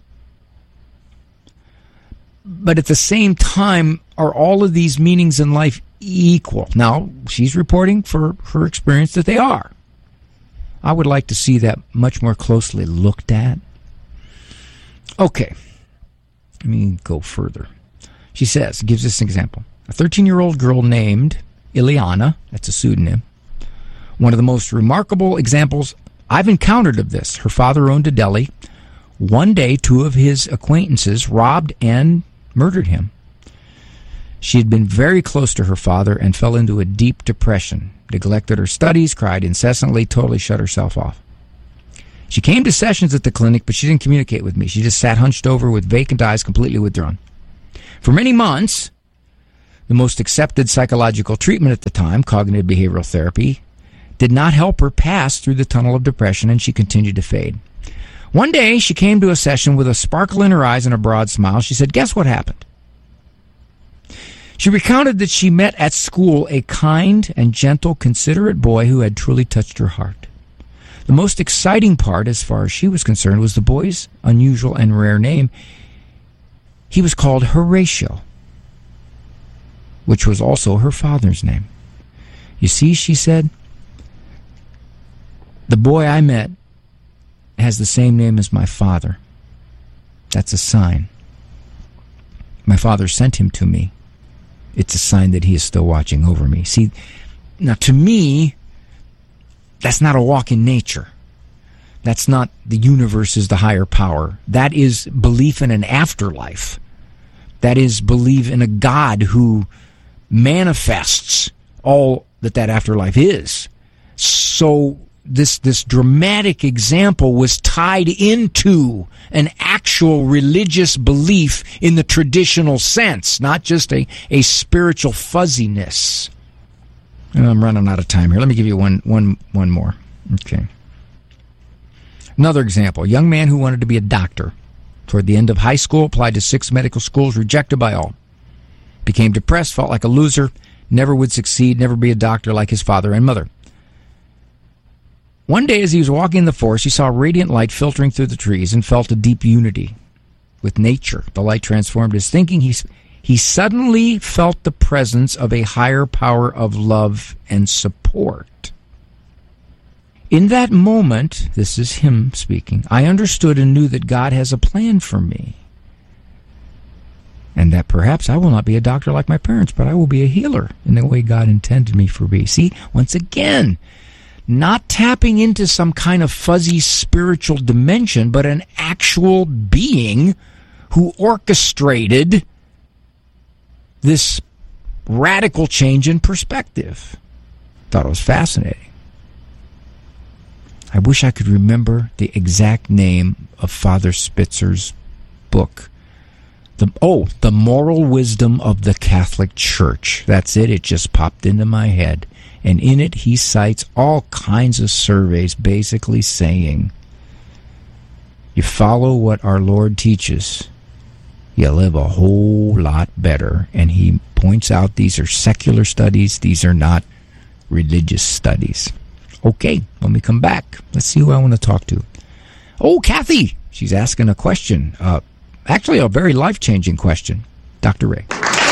But at the same time, are all of these meanings in life equal? Now, she's reporting for her experience that they are. I would like to see that much more closely looked at. Okay. Let me go further. She says, gives us an example. A thirteen-year-old girl named Ileana, that's a pseudonym, one of the most remarkable examples I've encountered of this. Her father owned a deli. One day, two of his acquaintances robbed and murdered him. She had been very close to her father and fell into a deep depression, neglected her studies, cried incessantly, totally shut herself off. She came to sessions at the clinic, but she didn't communicate with me. She just sat hunched over with vacant eyes, completely withdrawn. For many months, the most accepted psychological treatment at the time, cognitive behavioral therapy, did not help her pass through the tunnel of depression, and she continued to fade. One day, she came to a session with a sparkle in her eyes and a broad smile. She said, "Guess what happened?" She recounted that she met at school a kind and gentle, considerate boy who had truly touched her heart. The most exciting part, as far as she was concerned, was the boy's unusual and rare name. He was called Horatio, which was also her father's name. "You see," she said, "the boy I met has the same name as my father. That's a sign. My father sent him to me. It's a sign that he is still watching over me." See, now to me, that's not a walk in nature. That's not the universe is the higher power. That is belief in an afterlife. That is belief in a God who manifests all that that afterlife is. So this this dramatic example was tied into an actual religious belief in the traditional sense, not just a, a spiritual fuzziness. And I'm running out of time here. Let me give you one one one more. Okay. Another example. A young man who wanted to be a doctor. Toward the end of high school, applied to six medical schools, rejected by all. Became depressed, felt like a loser, never would succeed, never be a doctor like his father and mother. One day as he was walking in the forest, he saw a radiant light filtering through the trees and felt a deep unity with nature. The light transformed his thinking. He, he suddenly felt the presence of a higher power of love and support. In that moment, this is him speaking, I understood and knew that God has a plan for me. And that perhaps I will not be a doctor like my parents, but I will be a healer in the way God intended me for me. See, once again, not tapping into some kind of fuzzy spiritual dimension, but an actual being who orchestrated this radical change in perspective. Thought it was fascinating. I wish I could remember the exact name of Father Spitzer's book. The, oh, The Moral Wisdom of the Catholic Church. That's it. It just popped into my head. And in it, he cites all kinds of surveys basically saying, you follow what our Lord teaches, you live a whole lot better. And he points out these are secular studies. These are not religious studies. Okay, when we come back, let's see who I want to talk to. Oh, Kathy! She's asking a question. Uh, actually, a very life-changing question. Doctor Ray.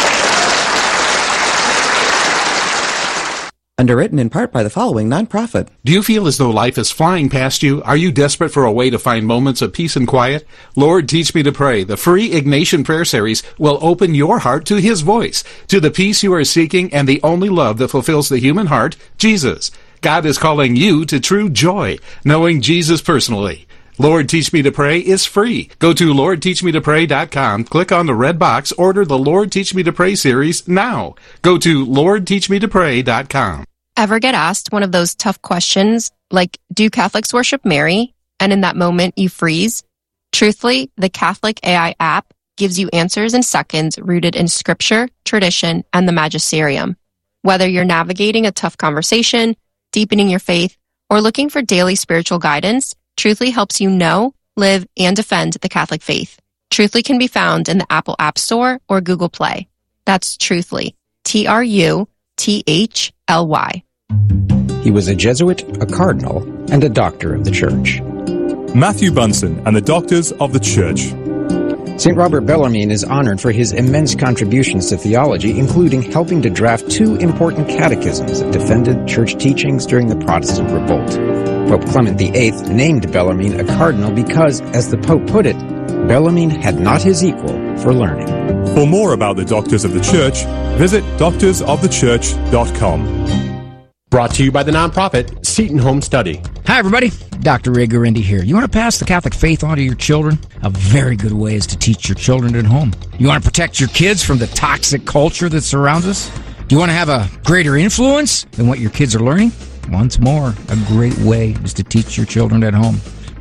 Underwritten in part by the following nonprofit. Do you feel as though life is flying past you? Are you desperate for a way to find moments of peace and quiet? Lord, Teach Me to Pray, the free Ignatian Prayer Series, will open your heart to His voice, to the peace you are seeking and the only love that fulfills the human heart, Jesus. God is calling you to true joy, knowing Jesus personally. Lord, Teach Me to Pray is free. Go to lord teach me to pray dot com, click on the red box, order the Lord Teach Me to Pray series now. Go to lord teach me to pray dot com. Ever get asked one of those tough questions, like, do Catholics worship Mary? And in that moment, you freeze? Truthfully, the Catholic A I app gives you answers in seconds rooted in scripture, tradition, and the magisterium. Whether you're navigating a tough conversation, deepening your faith, or looking for daily spiritual guidance, Truthfully helps you know, live, and defend the Catholic faith. Truthfully can be found in the Apple App Store or Google Play. That's Truthfully. T R U T H L Y. He was a Jesuit, a cardinal, and a doctor of the Church. Matthew Bunson and the Doctors of the Church. Saint Robert Bellarmine is honored for his immense contributions to theology, including helping to draft two important catechisms that defended church teachings during the Protestant Revolt. Pope Clement the Eighth named Bellarmine a cardinal because, as the Pope put it, Bellarmine had not his equal for learning. For more about the Doctors of the Church, visit doctors of the church dot com. Brought to you by the nonprofit Seton Home Study. Hi, everybody. Doctor Ray Guarendi here. You want to pass the Catholic faith on to your children? A very good way is to teach your children at home. You want to protect your kids from the toxic culture that surrounds us? Do you want to have a greater influence than what your kids are learning? Once more, a great way is to teach your children at home.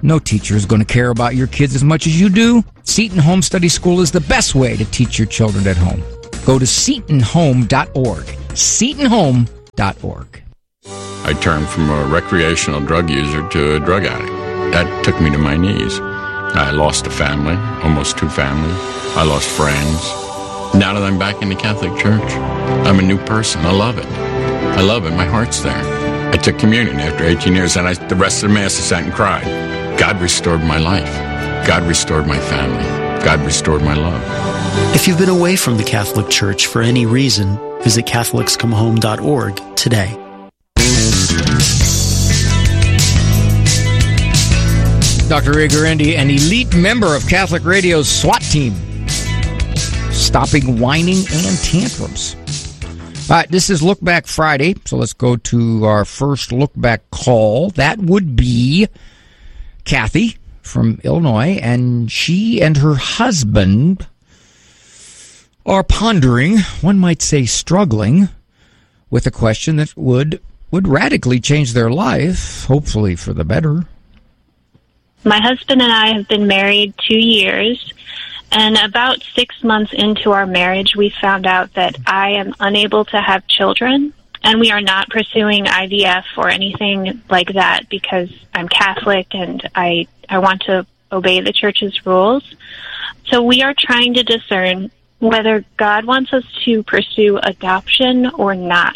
No teacher is going to care about your kids as much as you do. Seton Home Study School is the best way to teach your children at home. Go to seton home dot org. seton home dot org. I turned from a recreational drug user to a drug addict. That took me to my knees. I lost a family, almost two families. I lost friends. Now that I'm back in the Catholic Church, I'm a new person. I love it. I love it. My heart's there. I took communion after eighteen years, and I, the rest of the Mass I sat and cried. God restored my life. God restored my family. God restored my love. If you've been away from the Catholic Church for any reason, visit Catholics Come Home dot org today. Doctor Ray Guarendi, an elite member of Catholic Radio's SWAT team, stopping whining and tantrums. All right, this is Look Back Friday, so let's go to our first Look Back call. That would be Kathy from Illinois, and she and her husband are pondering, one might say struggling, with a question that would would radically change their life, hopefully for the better. My husband and I have been married two years, and about six months into our marriage, we found out that I am unable to have children, and we are not pursuing I V F or anything like that because I'm Catholic and I, I want to obey the Church's rules. So we are trying to discern whether God wants us to pursue adoption or not.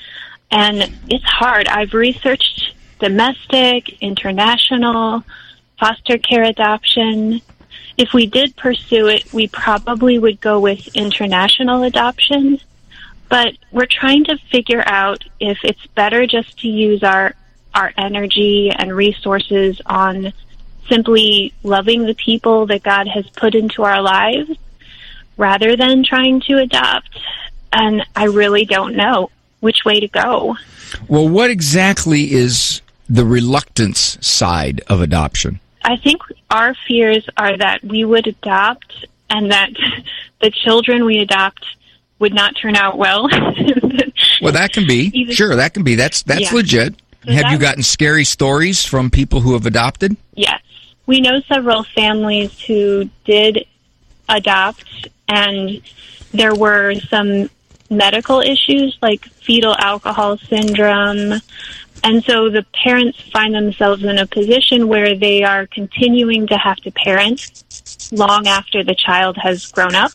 And it's hard. I've researched domestic, international, foster care adoption. If we did pursue it, we probably would go with international adoption. But we're trying to figure out if it's better just to use our, our energy and resources on simply loving the people that God has put into our lives rather than trying to adopt. And I really don't know which way to go. Well, what exactly is the reluctance side of adoption? I think our fears are that we would adopt and that the children we adopt would not turn out well. Well, that can be. Even, sure, that can be. That's that's yeah. legit. So have that, you gotten scary stories from people who have adopted? Yes. We know several families who did adopt, and there were some medical issues like fetal alcohol syndrome. And so the parents find themselves in a position where they are continuing to have to parent long after the child has grown up.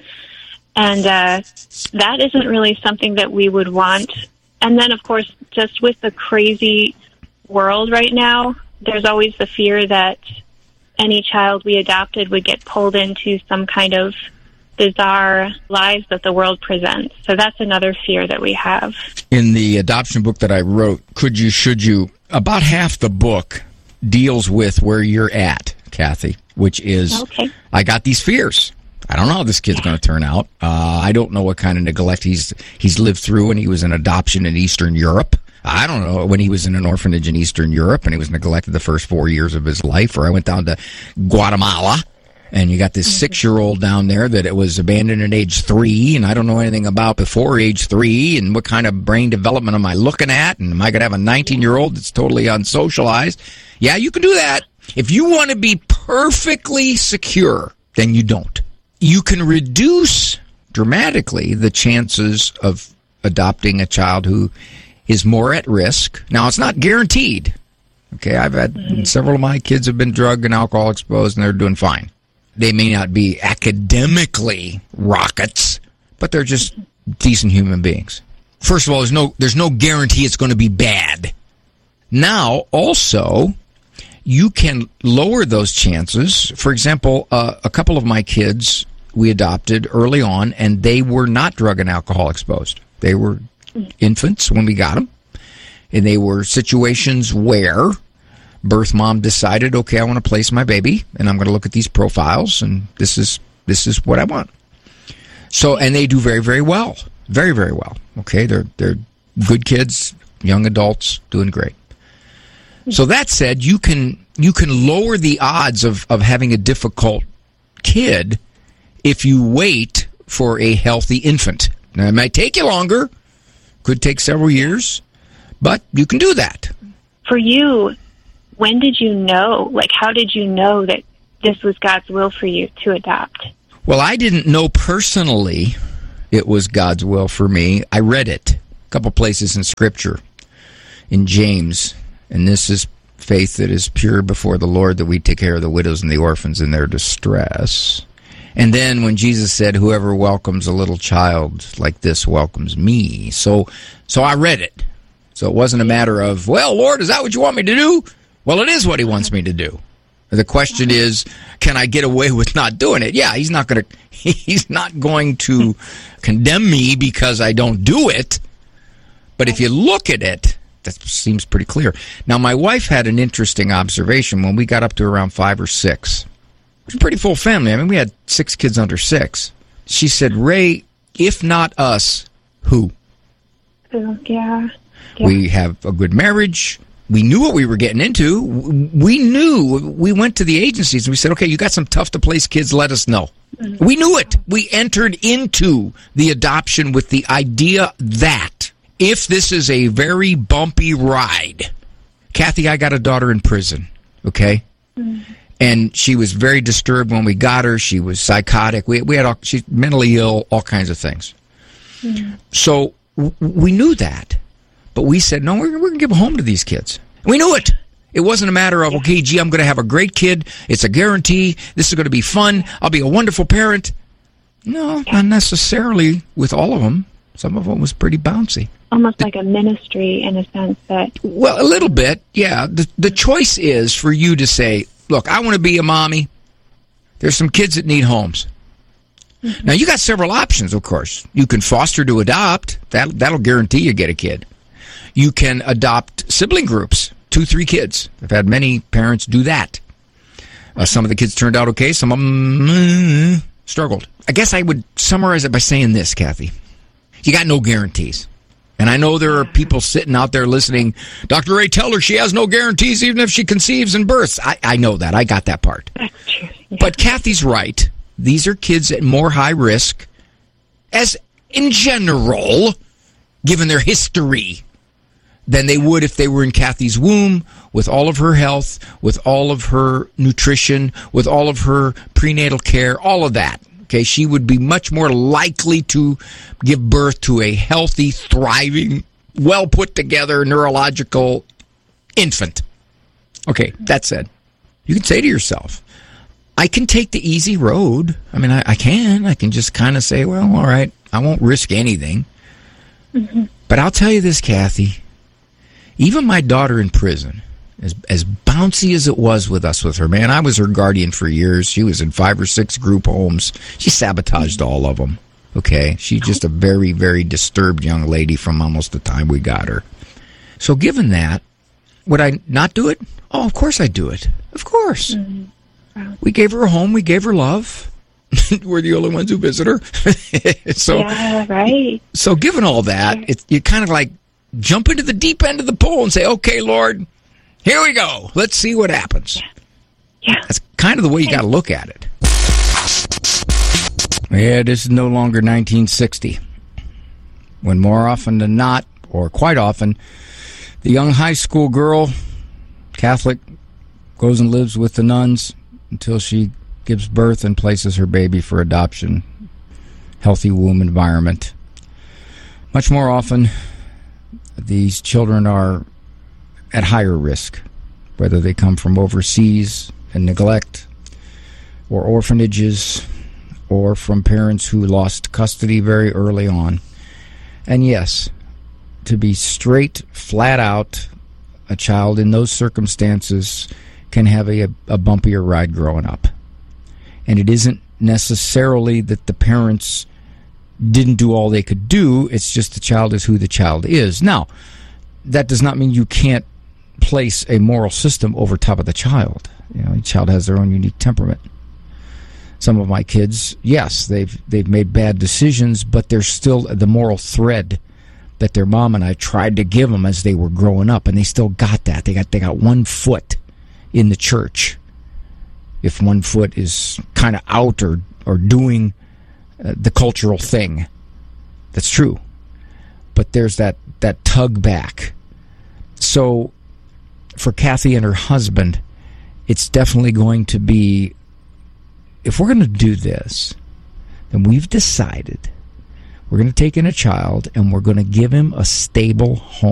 And uh, that isn't really something that we would want. And then, of course, just with the crazy world right now, there's always the fear that any child we adopted would get pulled into some kind of bizarre lies that the world presents. So that's another fear that we have. In the adoption book that I wrote, Could You, Should You, about half the book deals with where you're at, Kathy, which is, okay. I got these fears. I don't know how this kid's going to turn out. Uh, I don't know what kind of neglect he's he's lived through when he was in adoption in Eastern Europe. I don't know when he was in an orphanage in Eastern Europe and he was neglected the first four years of his life. Or I went down to Guatemala and you got this six-year-old down there that it was abandoned at age three, and I don't know anything about before age three, and what kind of brain development am I looking at, and am I going to have a nineteen-year-old that's totally unsocialized? Yeah, you can do that. If you want to be perfectly secure, then you don't. You can reduce dramatically the chances of adopting a child who is more at risk. Now, it's not guaranteed. Okay, I've had mm-hmm. several of my kids have been drug and alcohol exposed, and they're doing fine. They may not be academically rockets, but they're just decent human beings. First of all, there's no there's no guarantee it's going to be bad. Now, also, you can lower those chances. For example, uh, a couple of my kids we adopted early on, and they were not drug and alcohol exposed. They were infants when we got them, and they were situations where birth mom decided, okay, I want to place my baby, and I'm going to look at these profiles, and this is this is what I want. So, and they do very, very well, very, very well. Okay, they're they're good kids, young adults, doing great. So that said, you can you can lower the odds of, of having a difficult kid if you wait for a healthy infant. Now, it might take you longer, could take several years, but you can do that. For you, when did you know? Like, how did you know that this was God's will for you to adopt? Well, I didn't know personally it was God's will for me. I read it a couple places in Scripture, in James, and this is faith that is pure before the Lord, that we take care of the widows and the orphans in their distress. And then when Jesus said, whoever welcomes a little child like this welcomes me. So so I read it. So it wasn't a matter of, well, Lord, is that what you want me to do? Well, it is what he wants me to do. The question is, can I get away with not doing it? Yeah, he's not going to he's not going to condemn me because I don't do it. But if you look at it, that seems pretty clear. Now, my wife had an interesting observation when we got up to around five or six. It was a pretty full family. I mean, we had six kids under six. She said, Ray, if not us, who? Oh, yeah. yeah. We have a good marriage. We knew what we were getting into. We knew. We went to the agencies and we said, okay, you got some tough-to-place kids, let us know. Mm-hmm. We knew it. We entered into the adoption with the idea that if this is a very bumpy ride, Kathy, I got a daughter in prison, okay? Mm-hmm. And she was very disturbed when we got her. She was psychotic. We we had all, she's mentally ill, all kinds of things. Mm-hmm. So w- we knew that. But we said, no, we're, we're going to give a home to these kids. We knew it. It wasn't a matter of, okay, gee, I'm going to have a great kid. It's a guarantee. This is going to be fun. I'll be a wonderful parent. No, not necessarily with all of them. Some of them was pretty bouncy. Almost like a ministry in a sense that... Well, a little bit, yeah. The, the choice is for you to say, look, I want to be a mommy. There's some kids that need homes. Mm-hmm. Now, you got several options, of course. You can foster to adopt. That, that'll guarantee you get a kid. You can adopt sibling groups, two, three kids. I've had many parents do that. Uh, some of the kids turned out okay. Some of them uh, struggled. I guess I would summarize it by saying this, Kathy. You got no guarantees. And I know there are people sitting out there listening, Doctor Ray, tell her she has no guarantees even if she conceives and births. I, I know that. I got that part. That's true. Yeah. But Kathy's right. These are kids at more high risk, as in general, given their history, than they would if they were in Kathy's womb with all of her health, with all of her nutrition, with all of her prenatal care, all of that. Okay, she would be much more likely to give birth to a healthy, thriving, well put together neurological infant. Okay, that said, you can say to yourself, I can take the easy road. I mean, I, I can. I can just kind of say, well, all right, I won't risk anything. Mm-hmm. But I'll tell you this, Kathy. Even my daughter in prison, as as bouncy as it was with us with her, man, I was her guardian for years. She was in five or six group homes. She sabotaged all of them. Okay? She's just a very, very disturbed young lady from almost the time we got her. So given that, would I not do it? Oh, of course I'd do it. Of course. Mm-hmm. Wow. We gave her a home. We gave her love. We're the only ones who visit her. so, yeah, right. So given all that, yeah. it, you kind of like jump into the deep end of the pool and say, okay, Lord, here we go. Let's see what happens. Yeah. yeah. That's kind of the way you got to look at it. Yeah, this is no longer nineteen sixty, when more often than not, or quite often, the young high school girl, Catholic, goes and lives with the nuns until she gives birth and places her baby for adoption. Healthy womb environment. Much more often, these children are at higher risk, whether they come from overseas and neglect, or orphanages, or from parents who lost custody very early on. And yes, to be straight, flat out, a child in those circumstances can have a, a bumpier ride growing up. And it isn't necessarily that the parents didn't do all they could do. It's just the child is who the child is. Now, that does not mean you can't place a moral system over top of the child. You know, each child has their own unique temperament. Some of my kids, yes, they've they've made bad decisions, but there's still the moral thread that their mom and I tried to give them as they were growing up, and they still got that. They got they got one foot in the church. If one foot is kind of out or or doing Uh, the cultural thing. That's true. But there's that, that tug back. So for Kathy and her husband, it's definitely going to be, if we're going to do this, then we've decided we're going to take in a child and we're going to give him a stable home.